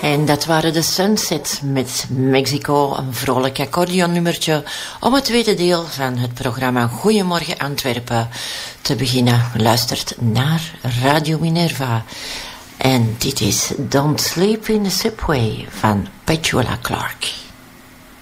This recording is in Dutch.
En dat waren de Sunsets met Mexico, een vrolijk accordeonnummertje om het tweede deel van het programma Goedemorgen Antwerpen te beginnen. Luistert naar Radio Minerva. En dit is Don't Sleep in the Subway van Petula Clark.